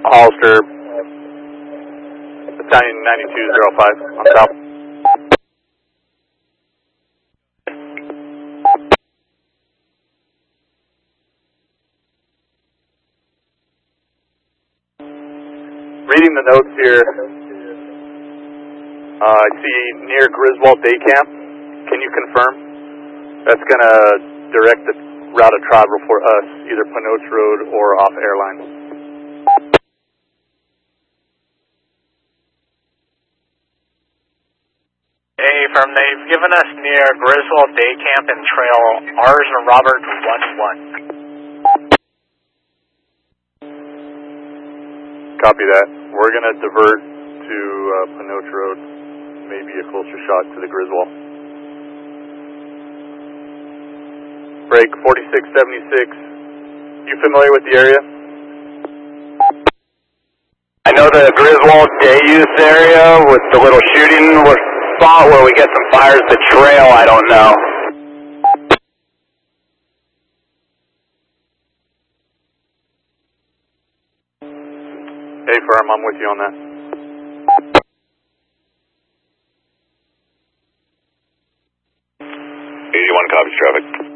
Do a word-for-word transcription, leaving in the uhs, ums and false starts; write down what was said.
Hollister, Battalion ninety-two oh five on top. Reading the notes here, uh, I see near Griswold Day Camp. Can you confirm? That's going to direct the route of travel for us, either Panoche Road or off Airline. Hey, firm, they've given us near Griswold Day Camp and Trail R's and Robert one one. Copy that. We're going to divert to uh, Panoche Road, maybe a closer shot to the Griswold. Break forty-six seventy-six. You familiar with the area? I know the Griswold Day Use area with the little shooting spot where we get some fires. The trail, I don't know. Hey, firm, I'm with you on that. eighty-one copies traffic.